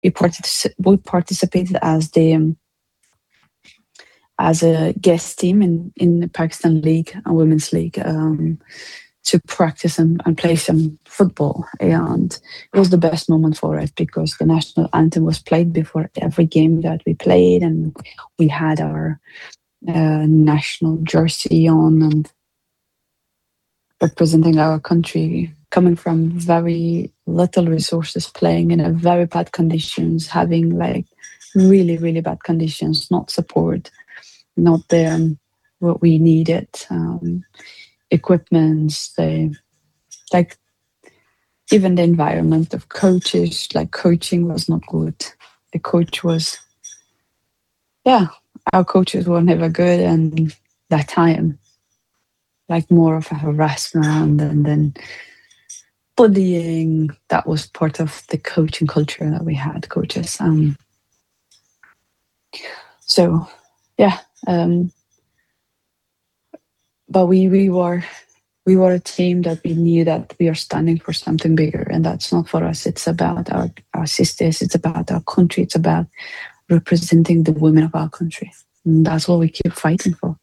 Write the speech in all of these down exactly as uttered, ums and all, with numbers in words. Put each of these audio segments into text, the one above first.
we, partic- we participated as the um, as a guest team in, in the Pakistan League, a women's league, um, to practice and, and play some football. And it was the best moment for us because the national anthem was played before every game that we played, and we had our uh, national jersey on and representing our country, coming from very little resources, playing in a very bad conditions, having like really, really bad conditions, not support, not the um, what we needed, um, equipment, the like even the environment of coaches, like coaching was not good. The coach was, yeah, our coaches were never good, and that time, like more of a harassment and then bullying. That was part of the coaching culture that we had, coaches. Um, so, yeah. Um, but we we were we were a team that we knew that we are standing for something bigger, and that's not for us. It's about our, our sisters. It's about our country. It's about representing the women of our country. And that's what we keep fighting for.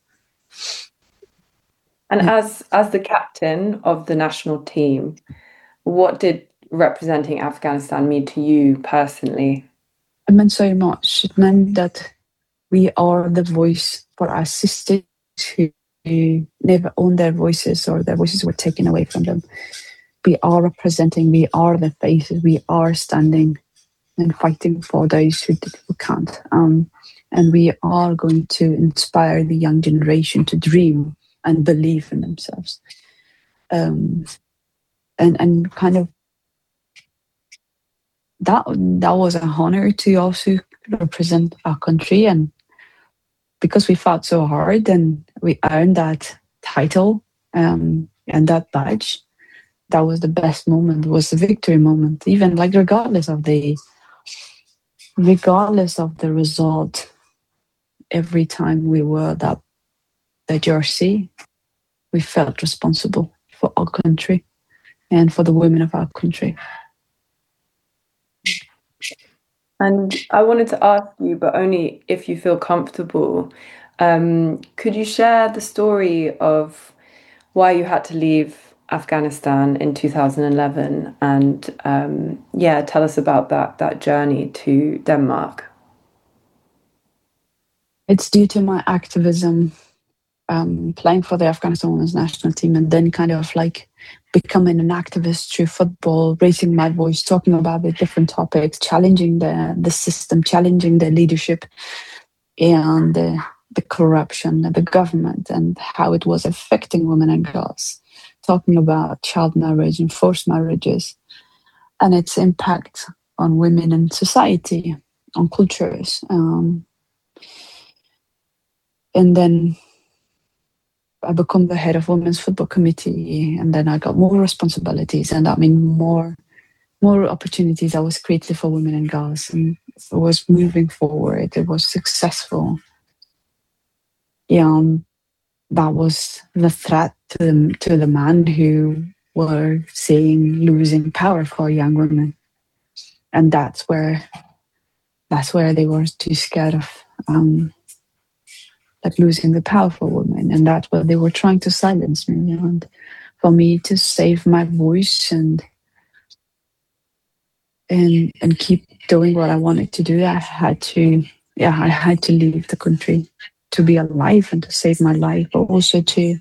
And yeah. as as the captain of the national team, what did representing Afghanistan mean to you personally? It meant so much. It meant that we are the voice for our sisters who never owned their voices, or their voices were taken away from them. We are representing, we are the faces, we are standing and fighting for those who, who can't. Um, and we are going to inspire the young generation to dream and believe in themselves. Um, and, and kind of that that was an honor to also represent our country, and because we fought so hard and we earned that title um, and that badge, that was the best moment, was the victory moment, even like regardless of the regardless of the result. Every time we wore that the jersey, we felt responsible for our country and for the women of our country. And I wanted to ask you, but only if you feel comfortable, um, could you share the story of why you had to leave Afghanistan in two thousand eleven, and um, yeah, tell us about that that journey to Denmark? It's due to my activism, um, playing for the Afghanistan women's national team, and then kind of like becoming an activist through football, raising my voice, talking about the different topics, challenging the the system, challenging the leadership and the, the corruption of the government and how it was affecting women and girls, talking about child marriage and forced marriages and its impact on women and society, on cultures. Um, and then I become the head of women's football committee, and then I got more responsibilities, and I mean more more opportunities that was created for women and girls, and it was moving forward. It was successful. Yeah, um, that was the threat to the, to the man who were seeing losing power for young women, and that's where that's where they were too scared of um, like losing the power for women, and that's what they were trying to silence me. And for me to save my voice and and and keep doing what I wanted to do, I had to yeah I had to leave the country to be alive and to save my life, but also to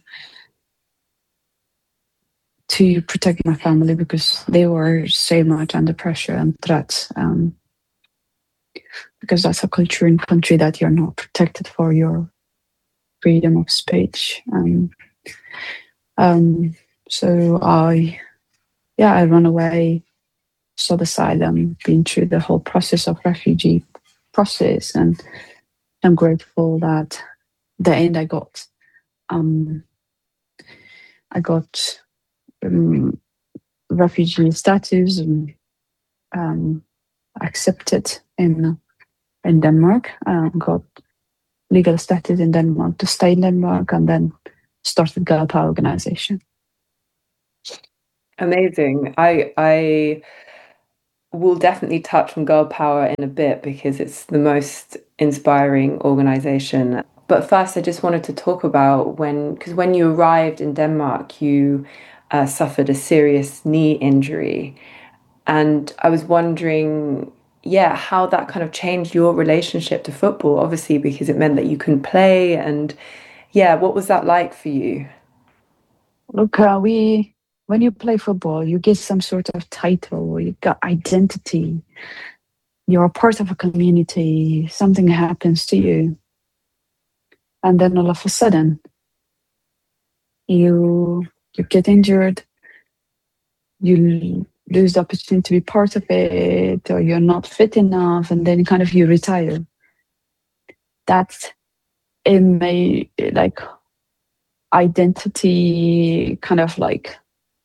to protect my family because they were so much under pressure and threats. Um, because that's a culture in country that you're not protected for your freedom of speech. Um, um, so I, yeah, I ran away, sought asylum, been through the whole process of refugee process, and I'm grateful that the end I got, um, I got um, refugee status and um, accepted in in Denmark. Um, got legal status in Denmark to stay in Denmark, and then started Galpa organization. Amazing. I I we'll definitely touch on Girl Power in a bit because it's the most inspiring organization. But first, I just wanted to talk about when, because when you arrived in Denmark, you uh, suffered a serious knee injury. And I was wondering, yeah, how that kind of changed your relationship to football, obviously, because it meant that you couldn't play. And yeah, what was that like for you? Look, uh, we when you play football, you get some sort of title, you got identity, you're a part of a community, something happens to you, and then all of a sudden you you get injured, you lose the opportunity to be part of it, or you're not fit enough, and then kind of you retire. That's in my like identity kind of like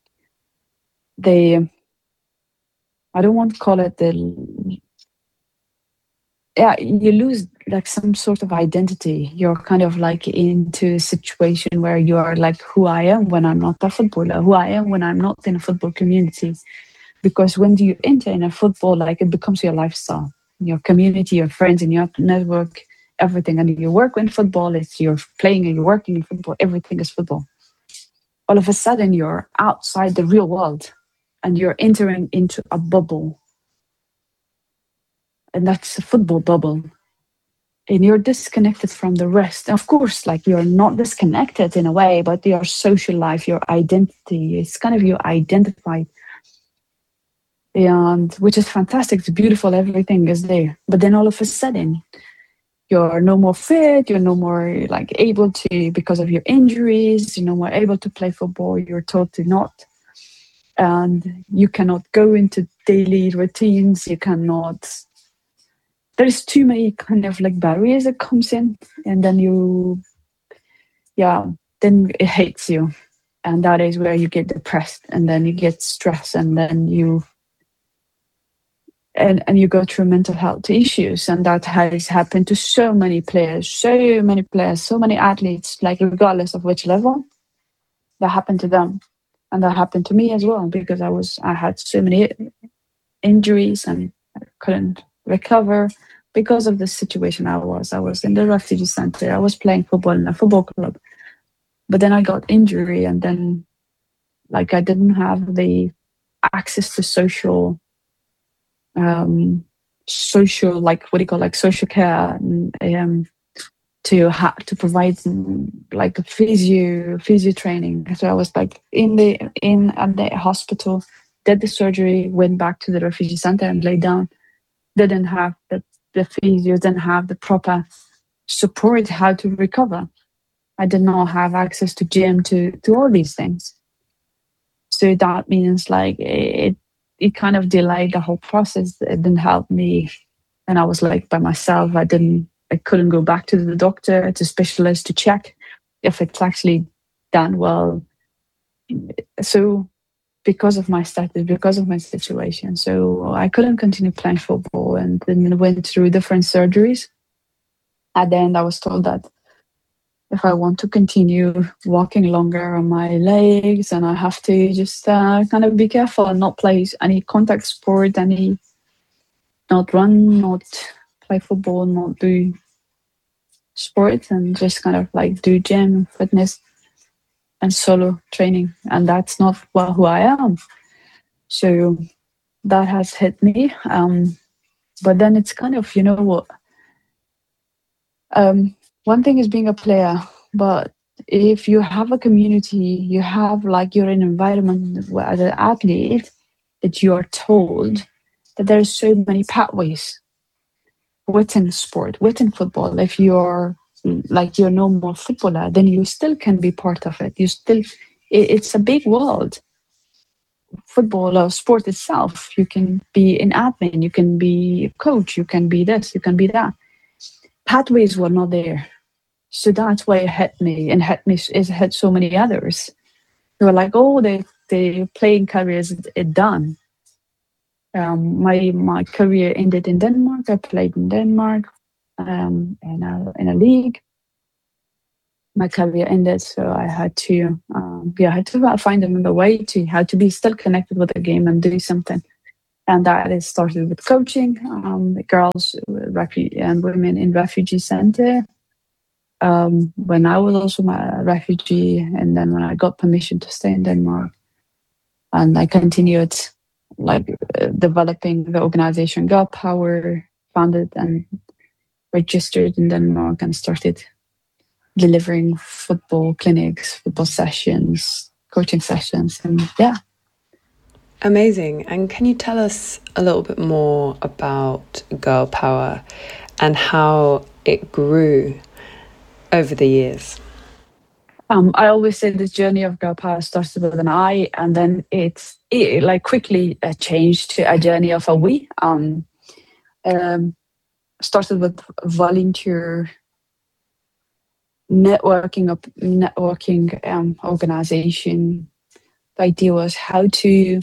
the I don't want to call it the yeah, you lose like some sort of identity. You're kind of like into a situation where you are like who I am when I'm not a footballer, who I am when I'm not in a football community. Because when you enter in a football, like it becomes your lifestyle, your community, your friends, and your network, everything. And you work in football, it's you're playing and you're working in football, everything is football. All of a sudden, you're outside the real world and you're entering into a bubble. And that's a football bubble. And you're disconnected from the rest. Of course, like you're not disconnected in a way, but your social life, your identity, it's kind of you identified. And which is fantastic. It's beautiful. Everything is there. But then all of a sudden, you're no more fit. You're no more like able to, because of your injuries, you're no more able to play football. You're told to not. And you cannot go into daily routines. You cannot there's too many kind of like barriers that comes in, and then you yeah then it hates you, and that is where you get depressed, and then you get stressed, and then you and, and you go through mental health issues. And that has happened to so many players so many players so many athletes, like regardless of which level, that happened to them. And that happened to me as well, because I was I had so many injuries and I couldn't recover because of the situation I was. I was in the refugee center. I was playing football in a football club. But then I got injury, and then like I didn't have the access to social um social like what do you call like social care, and, um to have to provide like a physio physio training. So I was like in the in at the hospital, did the surgery, went back to the refugee center and laid down. Didn't have the the physio, didn't have the proper support how to recover. I did not have access to gym, to to all these things. So that means like it it kind of delayed the whole process. It didn't help me, and I was like by myself. I didn't I couldn't go back to the doctor, to specialist, to check if it's actually done well. So because of my status, because of my situation. So I couldn't continue playing football, and then went through different surgeries. At the end, I was told that if I want to continue walking longer on my legs, and I have to just uh, kind of be careful and not play any contact sport, any not run, not play football, not do sports, and just kind of like do gym, fitness, and solo training. And that's not well, who I am. So that has hit me. Um, but then it's kind of, you know what, um, one thing is being a player, but if you have a community, you have like you're in an environment where as an athlete that you are told that there's so many pathways within sport, within football. If you're like you're no more footballer, then you still can be part of it. You still, it, it's a big world. Football or sport itself, you can be an admin, you can be a coach, you can be this, you can be that. Pathways were not there. So that's why it hit me, and hit me is hit so many others. They were like, oh, the the playing career is done. Um, my my career ended in Denmark. I played in Denmark um, in a in a league. My career ended, so I had to um, yeah, I had to find another way to how to be still connected with the game and do something. And that it started with coaching um, girls refu- and women in refugee center. Um, when I was also a refugee, and then when I got permission to stay in Denmark, and I continued like uh, developing the organization Girl Power, founded and registered in Denmark, and started delivering football clinics, football sessions, coaching sessions, and yeah. Amazing. And can you tell us a little bit more about Girl Power and how it grew over the years? Um, I always say the journey of Girl Power started with an I, and then it's it, like quickly uh, changed to a journey of a we. Um, um, started with volunteer networking of networking um, organization. The idea was how to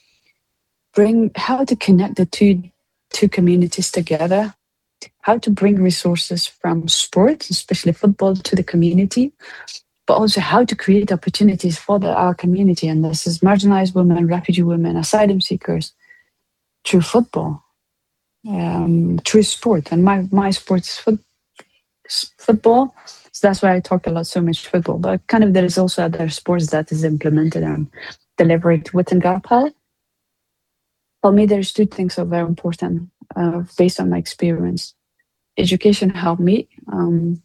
bring how to connect the two two communities together, how to bring resources from sports, especially football, to the community, but also how to create opportunities for the, our community. And this is marginalized women, refugee women, asylum seekers, through football, um, through sport. And my, my sport is foot, football. So that's why I talk a lot, so much football. But kind of there is also other sports that is implemented and delivered within Girl Power. For me, there's two things that are very important uh, based on my experience. Education helped me um,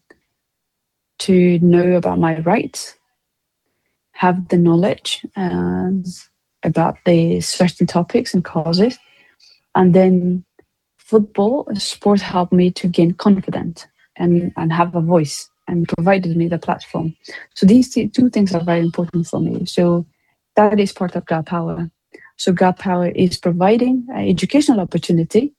to know about my rights, have the knowledge uh, about the certain topics and causes. And then football, sport helped me to gain confidence and, and have a voice and provided me the platform. So these two things are very important for me. So that is part of Girl Power. So Girl Power is providing an educational opportunity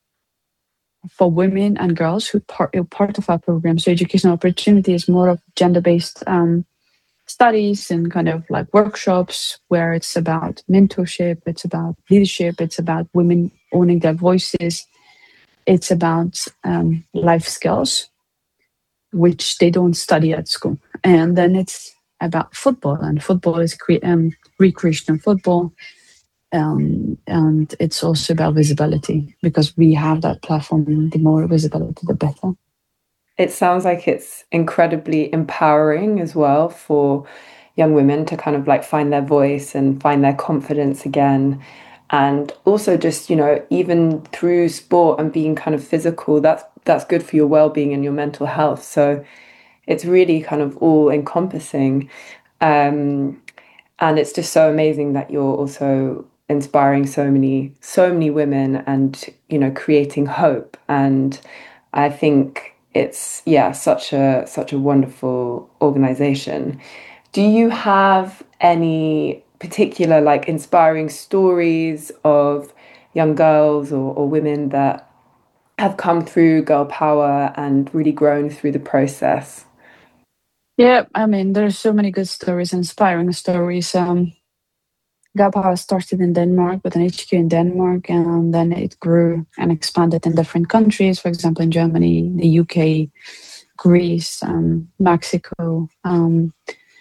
for women and girls who part, are part of our program. So educational opportunity is more of gender-based um, studies and kind of like workshops where it's about mentorship, it's about leadership, it's about women owning their voices, it's about um, life skills, which they don't study at school. And then it's about football, and football is cre- um, recreational football. Um, and it's also about visibility, because we have that platform. The more visibility, the better. It sounds like it's incredibly empowering as well for young women to kind of like find their voice and find their confidence again. And also just, you know, even through sport and being kind of physical, that's that's good for your well-being and your mental health. So it's really kind of all encompassing. Um, and it's just so amazing that you're also inspiring so many so many women and, you know, creating hope. And I think it's, yeah, such a such a wonderful organization. Do you have any particular like inspiring stories of young girls or, or women that have come through Girl Power and really grown through the process? Yeah, I mean, there's so many good stories, inspiring stories. Um, Girl Power started in Denmark with an H Q in Denmark, and then it grew and expanded in different countries. For example, in Germany, the U K, Greece, um, Mexico, um,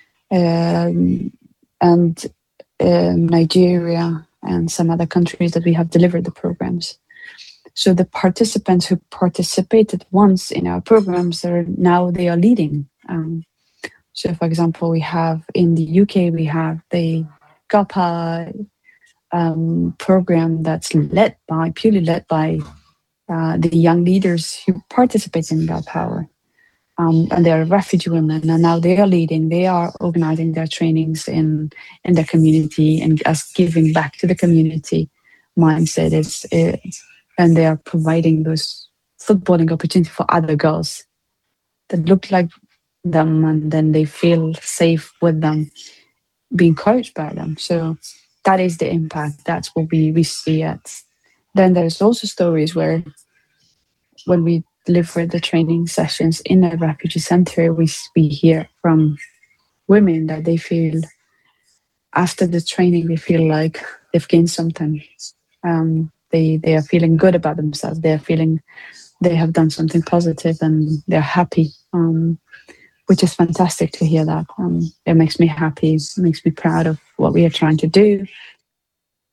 um, and uh, Nigeria, and some other countries that we have delivered the programs. So the participants who participated once in our programs are now they are leading. Um, so, for example, we have in the U K we have the Girl Power um, program that's led by purely led by uh, the young leaders who participate in Girl Power. Um, and they are refugee women, and now they are leading. They are organizing their trainings in in their community and as giving back to the community mindset. It's it, and they are providing those footballing opportunity for other girls that look like them, and then they feel safe with them, being coached by them. So that is the impact. That's what we we see at. Then there's also stories where when we deliver the training sessions in a refugee center, we, we hear from women that they feel after the training, they feel like they've gained something. Um, they, they are feeling good about themselves. They are feeling they have done something positive and they're happy, um, which is fantastic to hear that. Um, it makes me happy. It makes me proud of what we are trying to do.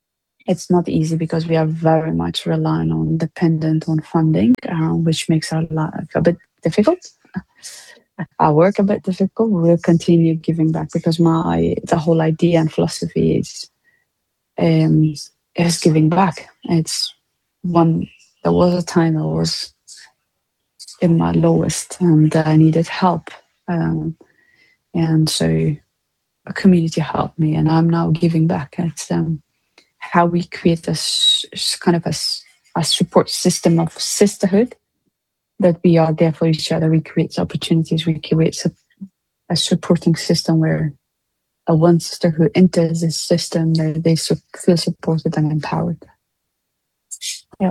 It's not easy because we are very much relying on dependent on funding, uh, which makes our life a bit difficult. Our work a bit difficult. We'll continue giving back because my the whole idea and philosophy is um, is giving back. It's one. There was a time I was in my lowest and I needed help, um, and so a community helped me, and I'm now giving back. It's um, how we create a s- s- kind of a, s- a support system of sisterhood, that we are there for each other. We create opportunities. We create su- a supporting system where a one sister who enters this system, they, they su- feel supported and empowered. Yeah.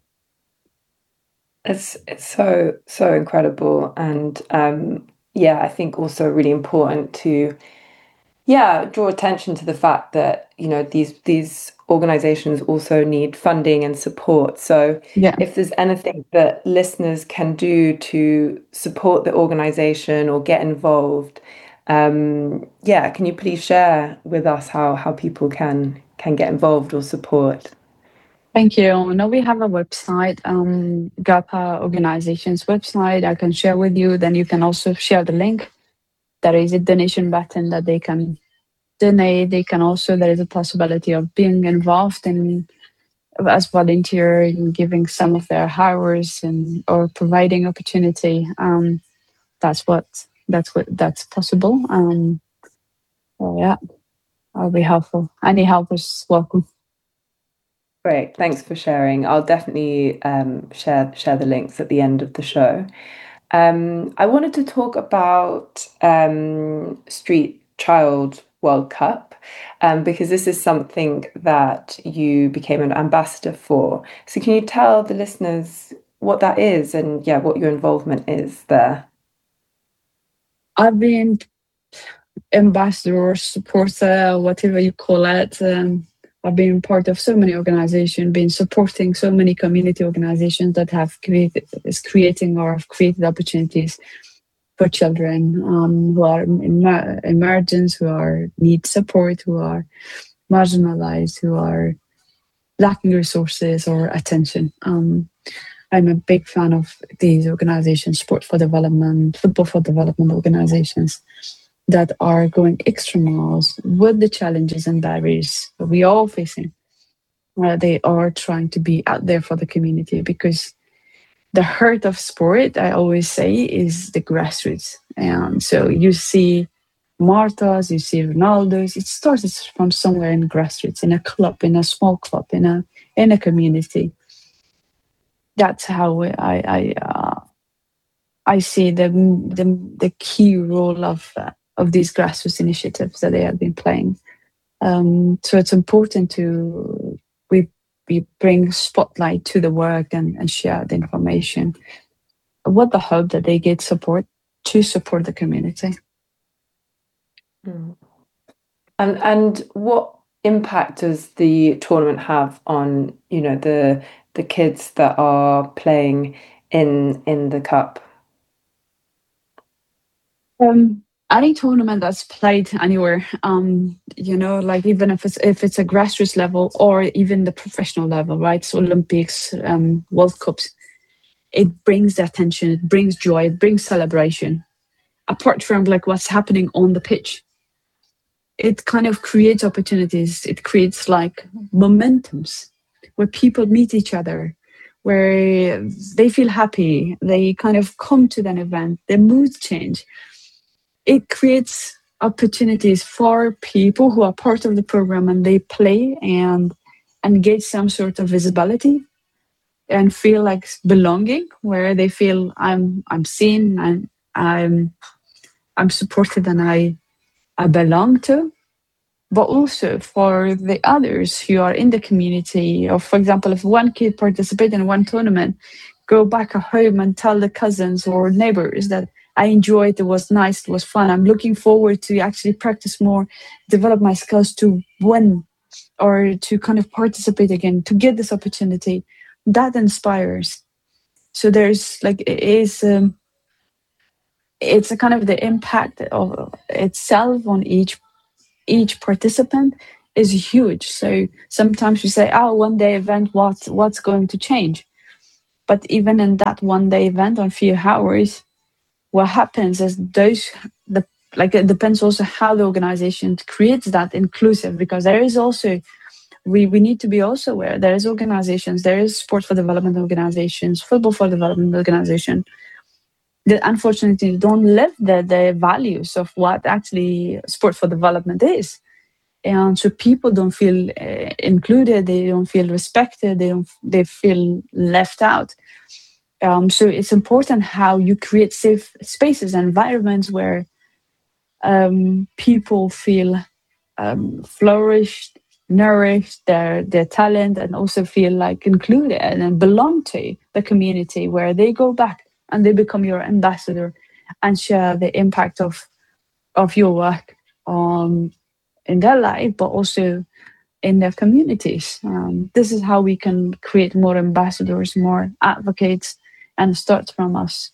It's it's so so incredible, and um, yeah, I think also really important to yeah draw attention to the fact that you know these these organizations also need funding and support. So Yeah. if there's anything that listeners can do to support the organization or get involved, um, yeah, can you please share with us how how people can can get involved or support? Thank you. Now we have a website, um, GAPA organization's website. I can share with you. Then you can also share the link. There is a donation button that they can donate. They can also, there is a possibility of being involved in as volunteer in giving some of their hours and or providing opportunity. Um, that's what that's what that's possible. Um, so yeah, I'll be helpful. Any help is welcome. Great, thanks for sharing. I'll definitely um, share share the links at the end of the show. Um, I wanted to talk about um, Street Child World Cup um, because this is something that you became an ambassador for. So can you tell the listeners what that is and yeah, what your involvement is there? I've been ambassador, supporter, whatever you call it. Um, I've been part of so many organizations, been supporting so many community organizations that have created, is creating or have created opportunities for children um, who are emer- emergents, who are need support, who are marginalized, who are lacking resources or attention. Um, I'm a big fan of these organizations, Sport for Development, Football for Development organizations that are going extra miles with the challenges and barriers that we are all facing. Uh, they are trying to be out there for the community because the heart of sport, I always say, is the grassroots. And so you see Martas, you see Ronaldo's. It starts from somewhere in grassroots, in a club, in a small club, in a in a community. That's how I I uh, I see the the the key role of uh, of these grassroots initiatives that they have been playing. Um, so it's important to we we bring spotlight to the work and, and share the information with the hope that they get support to support the community. Mm. And and what impact does the tournament have on, you know, the the kids that are playing in in the cup? Um, any tournament that's played anywhere, um, you know, like even if it's if it's a grassroots level or even the professional level, right? So Olympics, um, World Cups, it brings the attention, it brings joy, it brings celebration. Apart from like what's happening on the pitch, it kind of creates opportunities. It creates like momentums where people meet each other, where they feel happy, they kind of come to an event, their moods change. It creates opportunities for people who are part of the program and they play and and get some sort of visibility and feel like belonging, where they feel I'm I'm seen and I'm I'm supported and I I belong to. But also for the others who are in the community, or for example, if one kid participates in one tournament, go back home and tell the cousins or neighbors that I enjoyed, it was nice, it was fun. I'm looking forward to actually practice more, develop my skills to win or to kind of participate again, to get this opportunity. That inspires. So there's like, it is, um, it's a kind of the impact of itself on each each participant is huge. So sometimes we say, oh, one day event, what, what's going to change? But even in that one day event on few hours, what happens is those, the like it depends also how the organization creates that inclusive, because there is also, we, we need to be also aware, there is organizations, there is sport for development organizations, football for development organization, that unfortunately don't live the, the values of what actually sport for development is. And so people don't feel uh, included, they don't feel respected, they don't, they feel left out. Um, so it's important how you create safe spaces and environments where um, people feel um, flourished, nourished their their talent, and also feel like included and belong to the community, where they go back and they become your ambassador and share the impact of of your work on in their life, but also in their communities. Um, this is how we can create more ambassadors, more advocates, and it starts from us.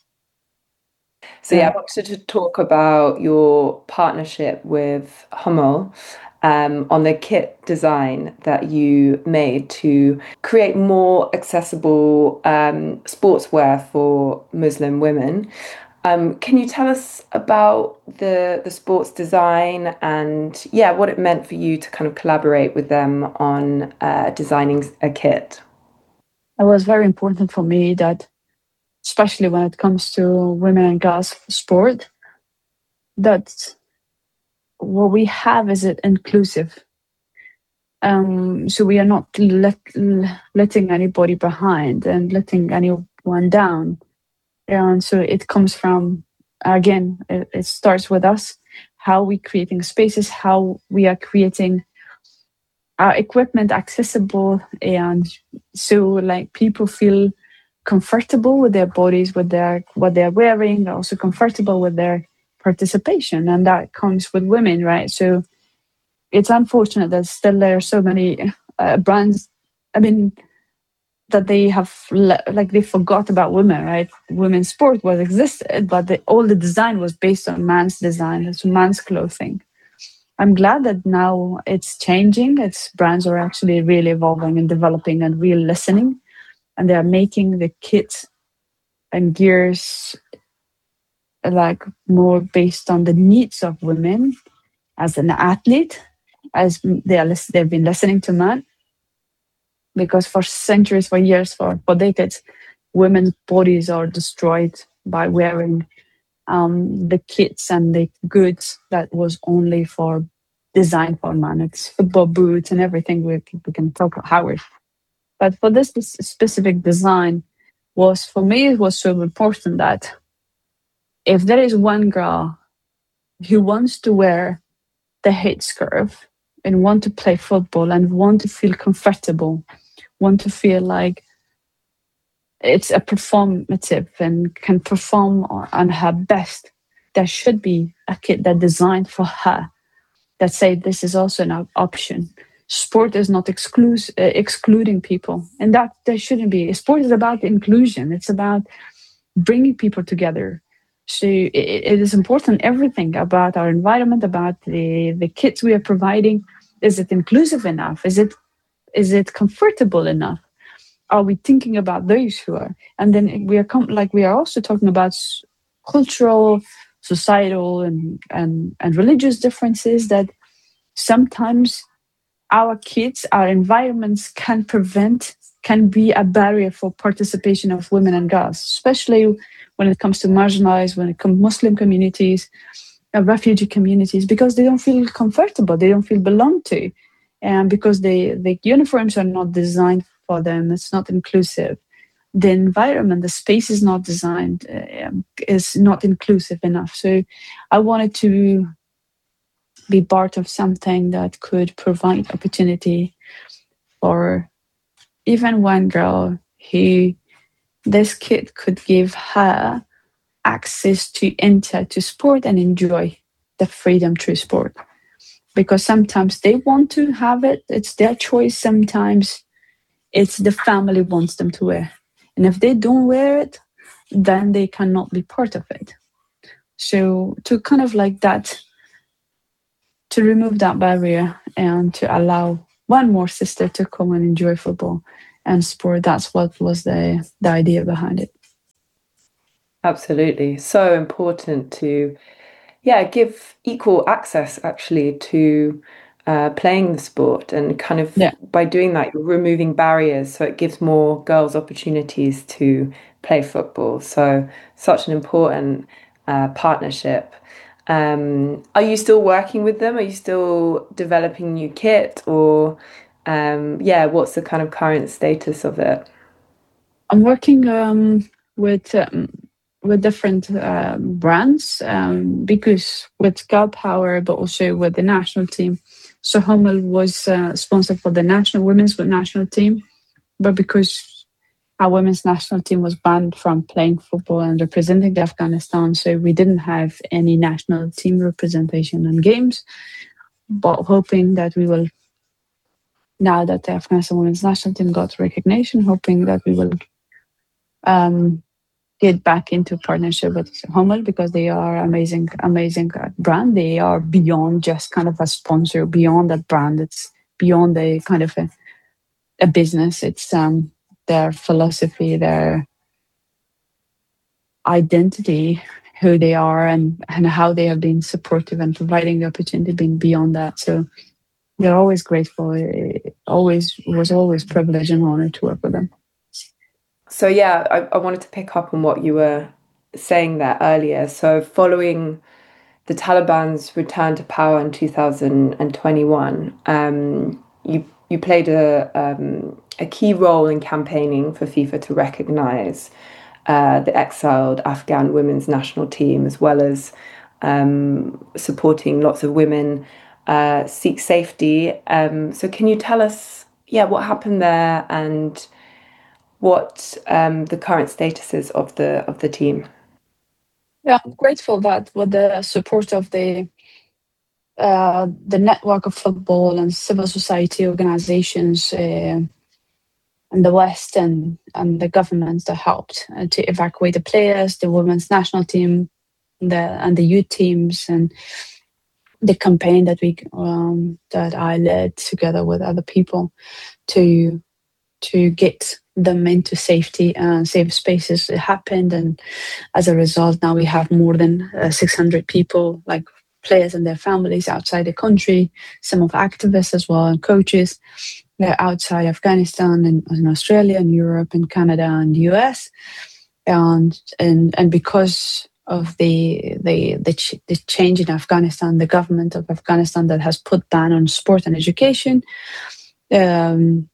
So yeah, I wanted to talk about your partnership with Hummel um, on the kit design that you made to create more accessible um, sportswear for Muslim women. Um, can you tell us about the the sports design and yeah, what it meant for you to kind of collaborate with them on uh, designing a kit? It was very important for me that, especially when it comes to women and girls sport, that what we have is it inclusive. Um, so we are not let, letting anybody behind and letting anyone down. And so it comes from, again, it, it starts with us, how we creating spaces, how we are creating our equipment accessible, and so like people feel comfortable with their bodies, with their what they're wearing, also comfortable with their participation, and that comes with women, right? So it's unfortunate that still there are so many uh, brands. I mean, that they have le- like they forgot about women, right? Women's sport was existed, but the, all the design was based on man's design, it's man's clothing. I'm glad that now it's changing. Its brands are actually really evolving and developing and really listening, and they are making the kits and gears like more based on the needs of women as an athlete, as they are they've been listening to men, because for centuries, for years, for, for decades, women's bodies are destroyed by wearing um, the kits and the goods that was only for designed for men. It's football boots and everything. We, we can talk about Howard. But for this, this specific design was, for me, it was so important that if there is one girl who wants to wear the headscarf and want to play football and want to feel comfortable, want to feel like it's a performative and can perform on her best, there should be a kit that designed for her that say this is also an option. Sport is not exclus- uh, excluding people, and that there shouldn't be. Sport is about inclusion. It's about bringing people together. So it, it is important, everything about our environment, about the, the kits we are providing. Is it inclusive enough? Is it is it comfortable enough? Are we thinking about those who are? And then we are com- like we are also talking about cultural, societal, and, and, and religious differences that sometimes our kids, our environments can prevent, can be a barrier for participation of women and girls, especially when it comes to marginalized, when it comes to Muslim communities, uh, refugee communities, because they don't feel comfortable, they don't feel belonged to, and because they, the uniforms are not designed for them, it's not inclusive. The environment, the space is not designed, uh, is not inclusive enough. So I wanted to be part of something that could provide opportunity for even one girl who this kid could give her access to enter to sport and enjoy the freedom through sport. Because sometimes they want to have it, it's their choice. Sometimes it's the family wants them to wear. And if they don't wear it, then they cannot be part of it. So to kind of like that, to remove that barrier and to allow one more sister to come and enjoy football and sport. That's what was the, the idea behind it. Absolutely. So important to, yeah, give equal access actually to uh, playing the sport. And kind of Yeah. by doing that, you're removing barriers. So it gives more girls opportunities to play football. So such an important uh, partnership. Um, are you still working with them? Are you still developing new kit or, um, yeah, what's the kind of current status of it? I'm working um, with um, with different uh, brands um, because with Girl Power, but also with the national team. So Hummel was uh, sponsored for the national women's national team, but because our women's national team was banned from playing football and representing Afghanistan, so we didn't have any national team representation in games. But hoping that we will, now that the Afghanistan women's national team got recognition, hoping that we will um, get back into partnership with Hummel because they are amazing, amazing brand. They are beyond just kind of a sponsor, beyond that brand. It's beyond a kind of a, a business. It's um, their philosophy, their identity, who they are, and, and how they have been supportive and providing the opportunity being beyond that. So we're always grateful. It always it was always privilege and honor to work with them. So yeah, I, I wanted to pick up on what you were saying there earlier. So following the Taliban's return to power in two thousand twenty-one, um, you you played a um, a key role in campaigning for FIFA to recognise uh, the exiled Afghan women's national team, as well as um, supporting lots of women uh, seek safety. Um, so can you tell us, yeah, what happened there and what um, the current status is of the of the team? Yeah, I'm grateful that with the support of the uh, the network of football and civil society organizations uh, in the West and, and the governments that helped uh, to evacuate the players, the women's national team, the and the youth teams, and the campaign that we um, that I led together with other people to to get them into safety and safe spaces. It happened, and as a result, now we have more than uh, six hundred people, like players and their families outside the country, some of activists as well, and coaches. They're outside Afghanistan and in Australia and Europe and Canada and the U S. And and and because of the the the, ch- the change in Afghanistan, the government of Afghanistan that has put ban on sport and education, um,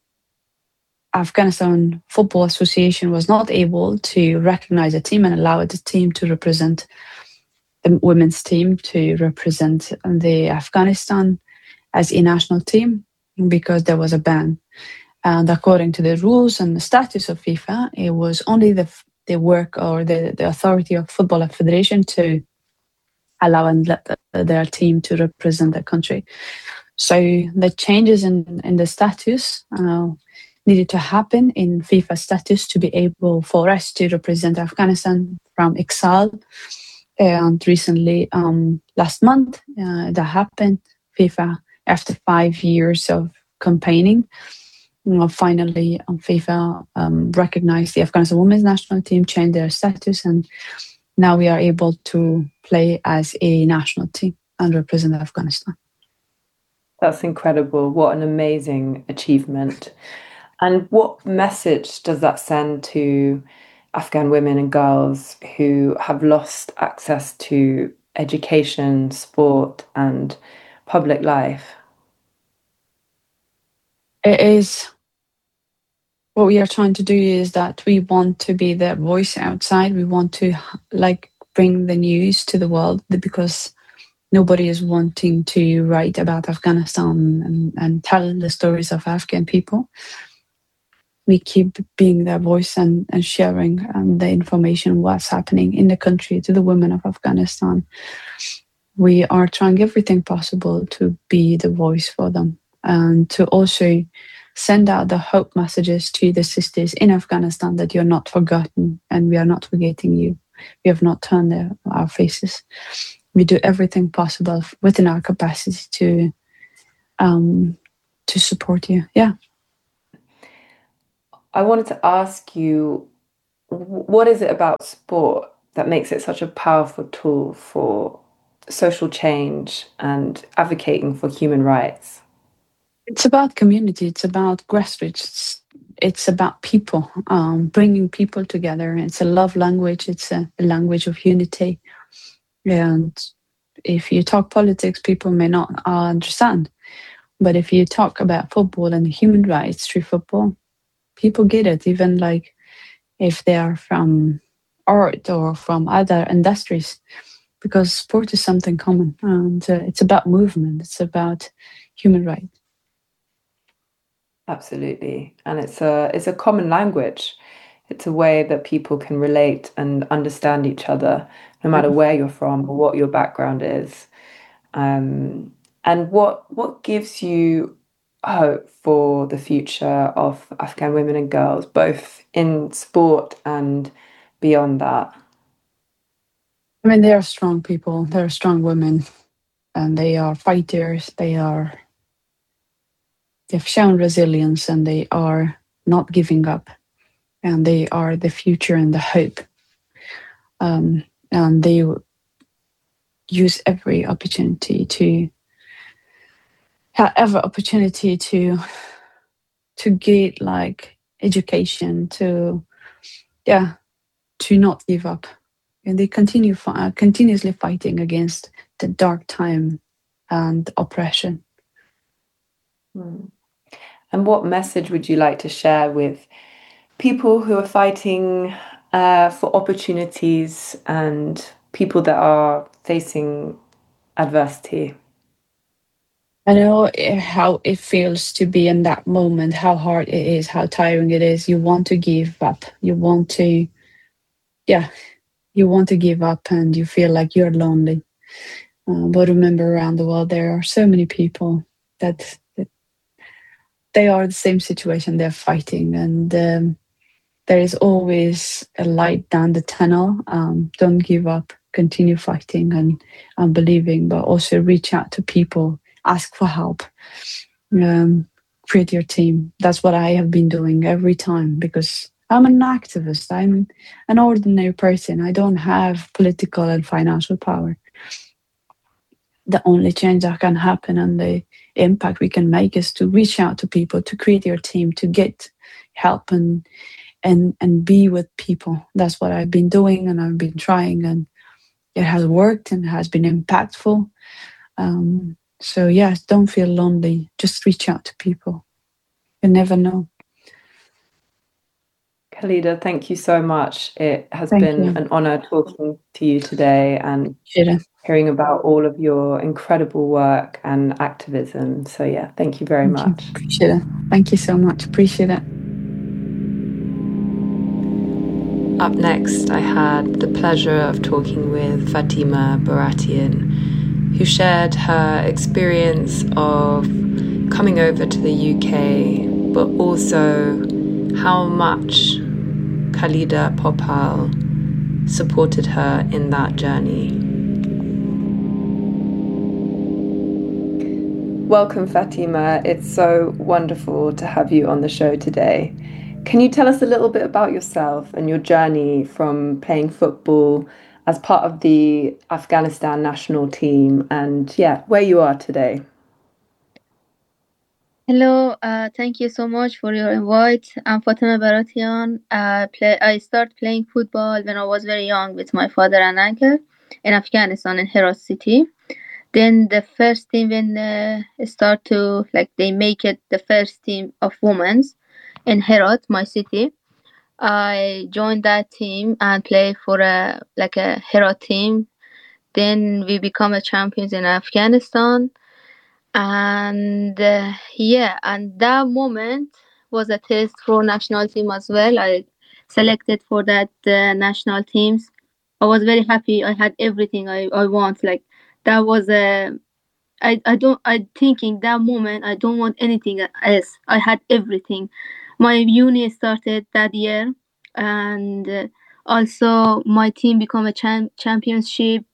Afghanistan Football Association was not able to recognize a team and allow the team to represent the women's team to represent the Afghanistan as a national team because there was a ban. And according to the rules and the status of FIFA, it was only the the work or the, the authority of Football Federation to allow and let the, their team to represent the country. So the changes in, in the status uh, needed to happen in FIFA status to be able for us to represent Afghanistan from exile. And recently, um, last month, uh, that happened. FIFA, after five years of campaigning, you know, finally, um, FIFA um, recognized the Afghanistan women's national team, changed their status, and now we are able to play as a national team and represent Afghanistan. That's incredible. What an amazing achievement. And what message does that send to Afghan women and girls who have lost access to education, sport, and public life? It is what we are trying to do is that we want to be the voice outside. We want to like bring the news to the world because nobody is wanting to write about Afghanistan and, and tell the stories of Afghan people. We keep being their voice and, and sharing um, the information, what's happening in the country to the women of Afghanistan. We are trying everything possible to be the voice for them and to also send out the hope messages to the sisters in Afghanistan that you're not forgotten and we are not forgetting you. We have not turned their, our faces. we do everything possible within our capacity to um, to support you. Yeah. I wanted to ask you, what is it about sport that makes it such a powerful tool for social change and advocating for human rights? It's about community. It's about grassroots. It's, it's about people, um, bringing people together. It's a love language. It's a, a language of unity. And if you talk politics, people may not understand. But if you talk about football and human rights through football, people get it. Even like if they are from art or from other industries, because sport is something common, and uh, it's about movement. It's about human rights. Absolutely. And it's a it's a common language. It's a way that people can relate and understand each other, no matter where you're from or what your background is. Um, and what what gives you hope for the future of Afghan women and girls, both in sport and beyond that? I mean, they are strong people. They're strong women, and they are fighters. They are they've shown resilience, and they are not giving up, and they are the future and the hope. Um, and they use every opportunity to have opportunity to to get like education, to yeah, to not give up, and they continue fi- continuously fighting against the dark time and oppression. Hmm. And what message would you like to share with people who are fighting uh, for opportunities and people that are facing adversity? I know eh, how it feels to be in that moment, how hard it is, how tiring it is. You want to give up. You want to, yeah, you want to give up, and you feel like you're lonely. Uh, but remember, around the world, there are so many people that, that they are the same situation. They're fighting, and um, there is always a light down the tunnel. Um, don't give up. Continue fighting and, and believing, but also reach out to people. Ask for help. Um, create your team. That's what I have been doing every time, because I'm an activist. I'm an ordinary person. I don't have political and financial power. The only change that can happen and the impact we can make is to reach out to people, to create your team, to get help and and and be with people. That's what I've been doing, and I've been trying, and it has worked and has been impactful. Um, so yes, don't feel lonely. Just reach out to people. You never know. Khalida, thank you so much. It has Thank been you. an honor talking to you today and Shida. hearing about all of your incredible work and activism. So, yeah, thank you very Thank you. much. Appreciate it. Thank you so much. Appreciate it. Up next, I had the pleasure of talking with Fatima Baratian, who shared her experience of coming over to the U K, but also how much Khalida Popal supported her in that journey. Welcome, Fatima. It's so wonderful to have you on the show today. Can you tell us a little bit about yourself and your journey from playing football as part of the Afghanistan national team and, yeah, where you are today? Hello, uh, thank you so much for your invite. I'm Fatima Baratian. Uh, play, I started playing football when I was very young with my father and uncle in Afghanistan in Herat city. Then the first team when uh, start to like they make it the first team of women's in Herat, my city. I joined that team and play for a like a Herat team. Then we become a champions in Afghanistan, and uh, yeah, and that moment was a test for national team as well. I selected for that uh, national teams. I was very happy. I had everything I, I want. Like that was a I, I don't I thinking that moment I don't want anything else. I had everything. My uni started that year, and uh, also my team become a champ- championship.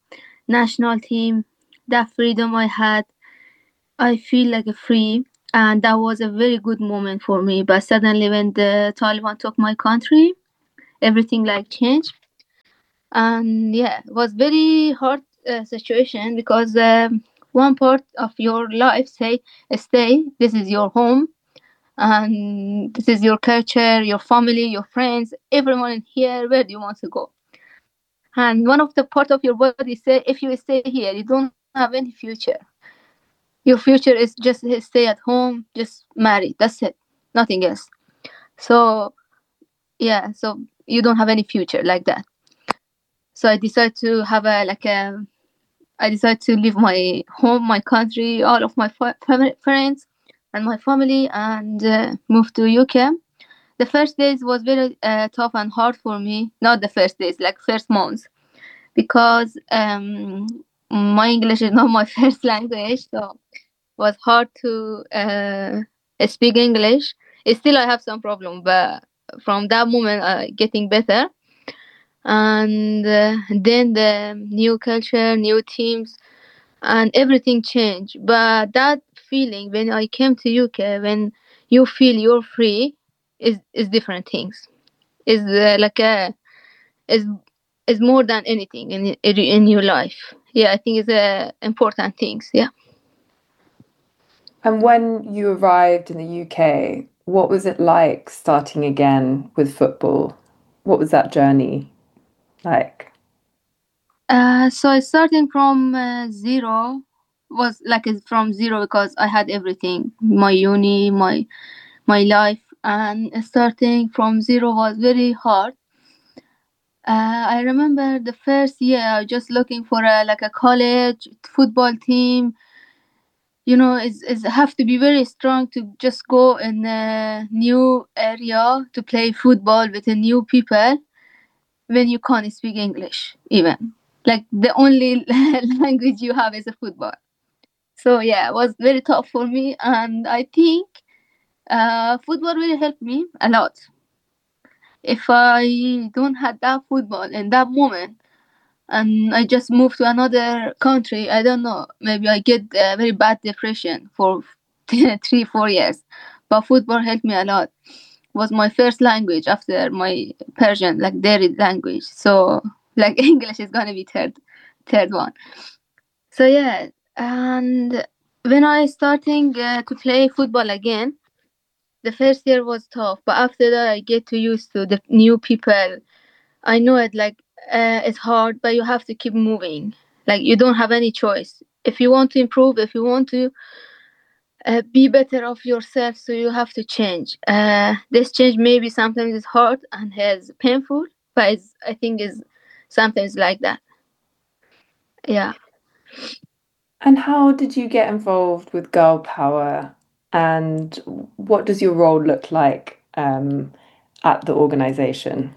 national team, that freedom I had, I feel like a free, and that was a very good moment for me. But suddenly, when the Taliban took my country, everything like changed, and yeah, it was very hard uh, situation because um, one part of your life say, stay, this is your home, and this is your culture, your family, your friends, everyone in here. Where do you want to go? And one of the part of your body say, if you stay here, you don't have any future. Your future is just stay at home, just marry. That's it, nothing else. So yeah, so you don't have any future like that. So I decided to have a like a. I decided to leave my home, my country, all of my fa- family, friends, and my family, and uh, move to U K. The first days was very uh, tough and hard for me. Not the first days, like first months, because um, my English is not my first language, so it was hard to uh, speak English. Still, I have some problem, but from that moment, uh, getting better. And uh, then the new culture, new teams, and everything changed. But that feeling when I came to U K, when you feel you're free, is is different things. Is uh, like a is is more than anything in in in your life. Yeah, I think it's uh, important things. Yeah. And when you arrived in the U K, what was it like starting again with football? What was that journey like? Uh, so I starting from uh, zero was like it's from zero because I had everything, my uni, my my life, and starting from zero was very hard. Uh, I remember the first year I was just looking for a like a college football team. You know, it's, it's have to be very strong to just go in a new area to play football with a new people when you can't speak English even. Like the only language you have is a football. So yeah, it was very tough for me, and I think uh, football really helped me a lot. If I don't had that football in that moment, and I just moved to another country, I don't know, maybe I get a very bad depression for three, four years. But football helped me a lot. It was my first language after my Persian, like Dari language. So like English is gonna be third, third one. So yeah, and when I starting uh, to play football again, the first year was tough, but after that I get to used to the new people. I know it like uh, it's hard, but you have to keep moving. Like you don't have any choice. If you want to improve, if you want to uh, be better of yourself, so you have to change. Uh, this change maybe sometimes is hard and has painful, but it's, I think is sometimes like that. Yeah. And how did you get involved with Girl Power? And what does your role look like um, at the organization?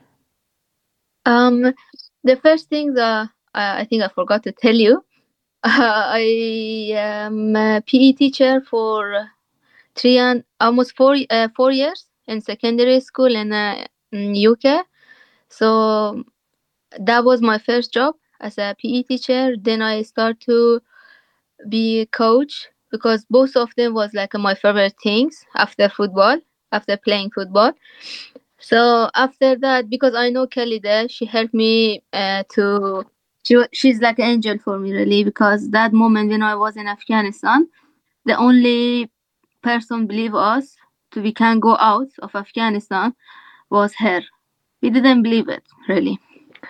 Um, the first thing that uh, I think I forgot to tell you, uh, I am a P E teacher for three and almost four uh, four years in secondary school in, uh, in U K. So that was my first job as a P E teacher. Then I start to be a coach because both of them was like my favorite things after football, after playing football. So after that, because I know Kelly there, she helped me uh, to. She, she's like an angel for me, really, because that moment when I was in Afghanistan, the only person believe us to we can go out of Afghanistan was her. We didn't believe it, really.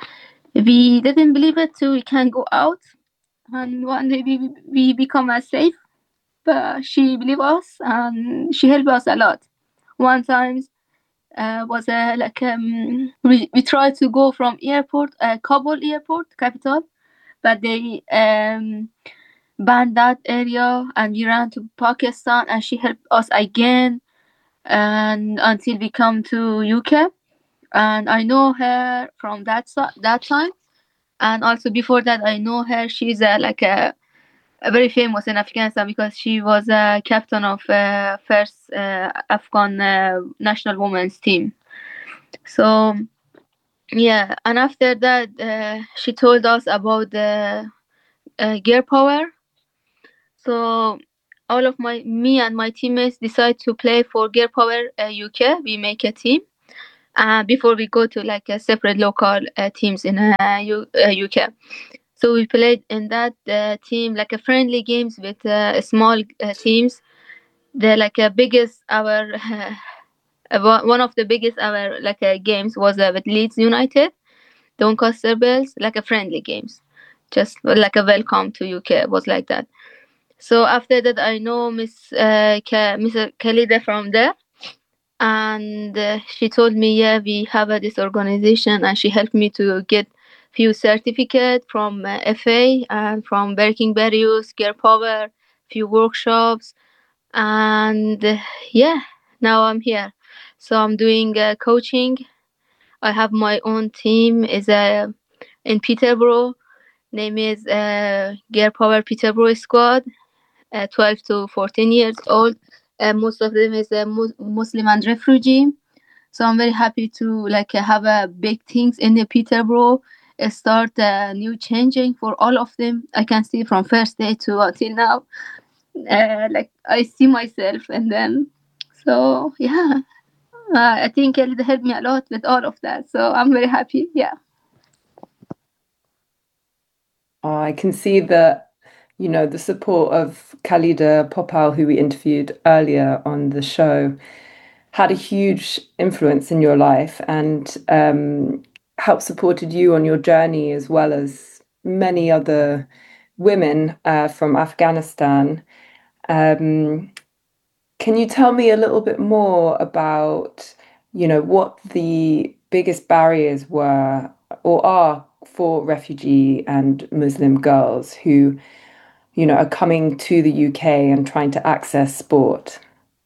We didn't believe it too. We can go out, and one day we we become as safe. But she believed us, and she helped us a lot. One time uh, was uh, like um, we we tried to go from airport, uh, Kabul airport, capital, but they um banned that area, and we ran to Pakistan, and she helped us again, and until we come to U K. And I know her from that that time, and also before that I know her. She's uh, like a, a very famous in Afghanistan because she was a captain of uh, first uh, Afghan uh, national women's team. So yeah, and after that uh, she told us about the uh, Gear Power. So all of my me and my teammates decide to play for Gear Power uh, U K. We make a team uh, before we go to like a separate local uh, teams in uh, U- uh, U K. So we played in that uh, team like a friendly games with uh, small uh, teams. The like a biggest our uh, one of the biggest our like uh, games was uh, with Leeds United, Doncaster Bells, like a friendly games, just like a welcome to U K was like that. So after that, I know Miss uh, Ka- Miss Khalida from there, and uh, she told me, yeah, we have uh, this organization, and she helped me to get few certificate from uh, F A and from Working Barrios, Gear Power, few workshops, and uh, yeah, now I'm here. So I'm doing uh, coaching. I have my own team. Is a in Peterborough. Name is uh, Gear Power Peterborough Squad. Uh, twelve to fourteen years old. Uh, most of them is a mu- Muslim and refugee. So I'm very happy to like uh, have a uh, big things in the Peterborough. Uh, start a uh, new changing for all of them. I can see from first day to until now. Uh, like I see myself, and then so yeah. Uh, I think it helped me a lot with all of that. So I'm very happy. Yeah. Oh, I can see that, you know, the support of Khalida Popal, who we interviewed earlier on the show, had a huge influence in your life and um, helped supported you on your journey, as well as many other women uh, from Afghanistan. Um, can you tell me a little bit more about, you know, what the biggest barriers were or are for refugee and Muslim girls who, you know, are coming to the U K and trying to access sport?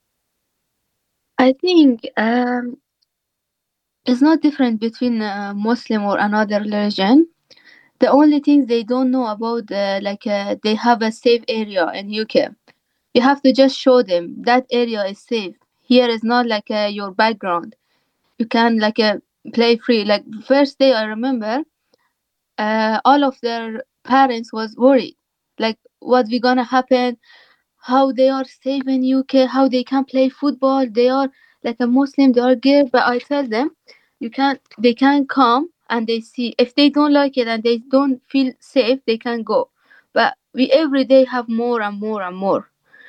I think um, it's not different between a Muslim or another religion. The only thing they don't know about, uh, like, uh, they have a safe area in U K. You have to just show them that area is safe. Here is not like uh, your background. You can like uh, play free. Like first day, I remember, uh, all of their parents was worried, like what we gonna happen, how they are safe in U K, how they can play football. They are like a Muslim, they are gay. But I tell them, you can, they can come and they see. If they don't like it and they don't feel safe, they can go. But we every day have more and more and more.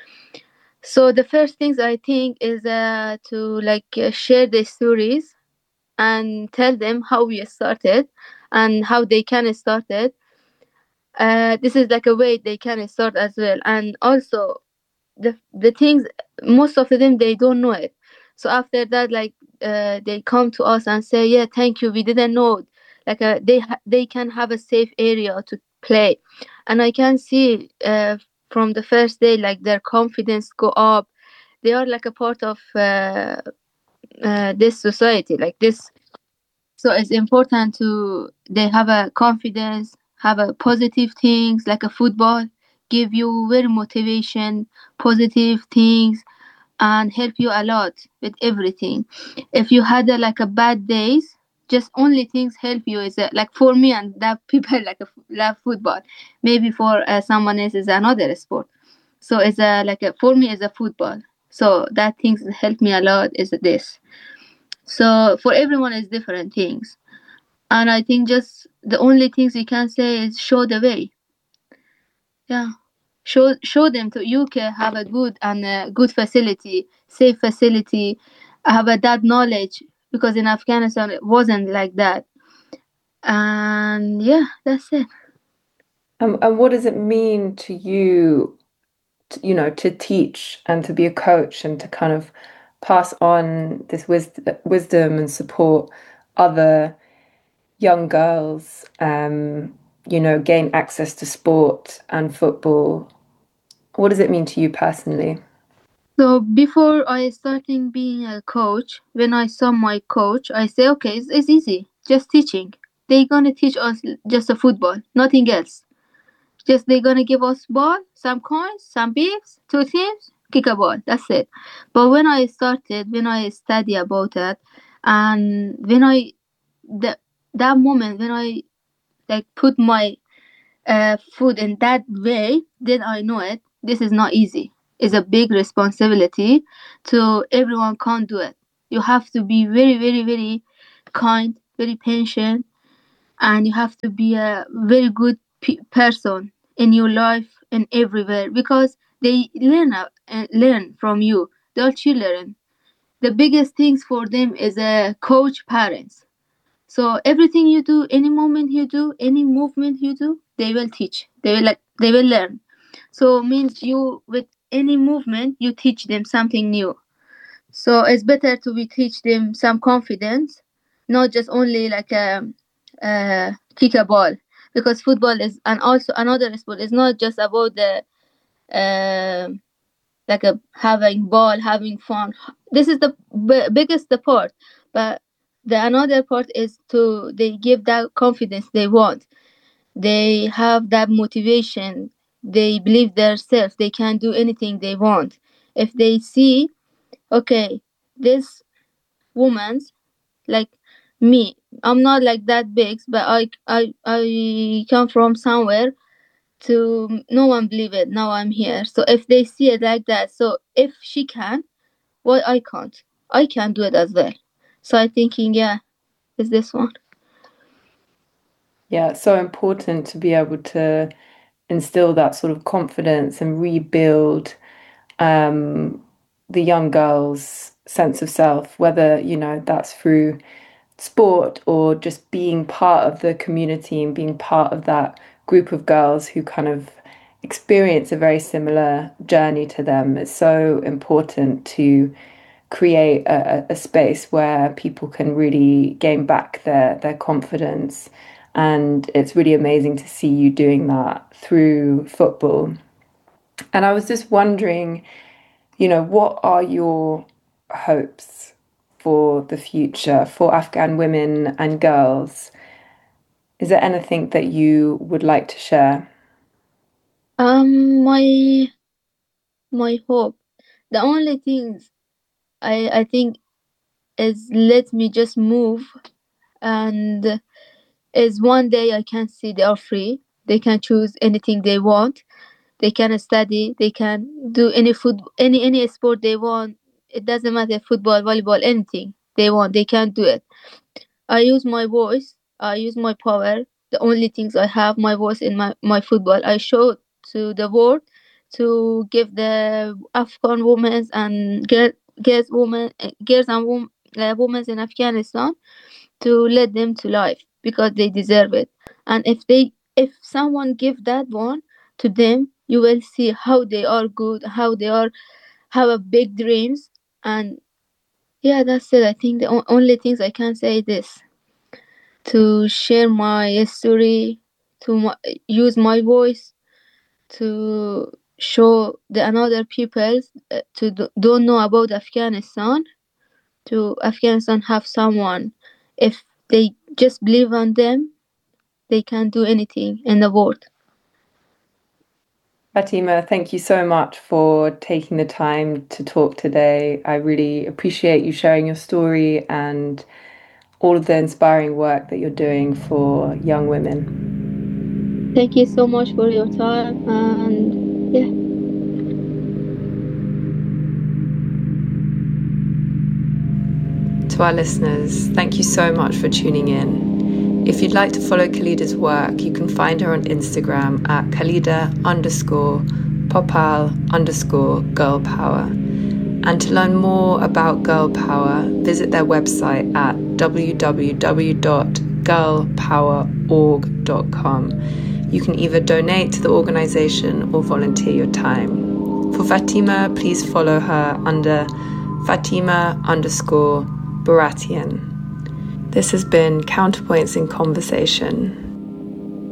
So the first things I think is uh, to like uh, share the stories and tell them how we started and how they can start it. Uh, this is like a way they can start as well. And also the the things, most of them they don't know it. So after that, like uh, they come to us and say, yeah, thank you, we didn't know, like uh, they ha- they can have a safe area to play. And I can see uh, from the first day, like their confidence go up. They are like a part of uh, uh, this society like this. So it's important to they have a confidence, have a positive things like a football, give you very motivation, positive things, and help you a lot with everything. If you had a, like a bad days, just only things help you is uh, like for me and that people like a, love football. Maybe for uh, someone else is another sport. So it's a like a for me is a football. So that things help me a lot is this. So for everyone is different things. And I think just the only things you can say is show the way. Yeah. Show show them to U K have a good and a good facility, safe facility, have a that knowledge, because in Afghanistan it wasn't like that. And yeah, that's it. Um, and what does it mean to you, to, you know, to teach and to be a coach and to kind of pass on this wis- wisdom and support other young girls, um, you know, gain access to sport and football? What does it mean to you personally? So before I starting being a coach, when I saw my coach, I say, okay, it's, it's easy, just teaching. They gonna teach us just a football, nothing else. Just they gonna give us ball, some coins, some beeps, two teams, kick a ball. That's it. But when I started, when I study about it, and when I the that moment when I like put my uh, food in that way, then I know it. This is not easy. It's a big responsibility. To everyone can't do it. You have to be very, very, very kind, very patient, and you have to be a very good pe- person in your life and everywhere, because they learn uh, uh, learn from you. They're children. The biggest things for them is a coach parents. So everything you do, any moment you do, any movement you do, they will teach. They will like they will learn. So means you with any movement you teach them something new. So it's better to be teach them some confidence, not just only like a, uh kick a ball, because football is, and also another sport is not just about the uh, like a having ball, having fun. This is the b- biggest the part, but the another part is to they give that confidence they want. They have that motivation. They believe themselves. They can do anything they want. If they see, okay, this woman's like me. I'm not like that big, but I I I come from somewhere to no one believe it. Now I'm here. So if they see it like that, so if she can, why I can't? I can do it as well. So I'm thinking, yeah, is this one? Yeah, it's so important to be able to instill that sort of confidence and rebuild um, the young girls' sense of self, whether, you know, that's through sport or just being part of the community and being part of that group of girls who kind of experience a very similar journey to them. It's so important to create a, a space where people can really gain back their their confidence. And it's really amazing to see you doing that through football. And I was just wondering, you know, what are your hopes for the future for Afghan women and girls? Is there anything that you would like to share? Um, my my hope. The only things I I think is let me just move, and is one day I can see they are free. They can choose anything they want. They can study. They can do any food, any any sport they want. It doesn't matter, football, volleyball, anything they want. They can do it. I use my voice. I use my power. The only things I have, my voice in my, my football. I show to the world to give the Afghan women and girl, girls, women, girls and wom, uh, women in Afghanistan to let them to life because they deserve it. And if they, if someone give that one to them, you will see how they are good, how they are have a big dreams. And yeah, that's it. I think the o- only things I can say is this, to share my story, to my, use my voice to show the another people uh, to do, don't know about Afghanistan. To Afghanistan have someone, if they just believe on them, they can do anything in the world. Fatima, thank you so much for taking the time to talk today. I really appreciate you sharing your story and all of the inspiring work that you're doing for young women. Thank you so much for your time, and yeah. To our listeners, thank you so much for tuning in. If you'd like to follow Khalida's work, you can find her on Instagram at Khalida underscore Popal underscore Girl Power. And to learn more about Girl Power, visit their website at w w w dot girl power org dot com. You can either donate to the organisation or volunteer your time. For Fatima, please follow her under Fatima underscore Baratian. This has been Counterpoints in Conversation.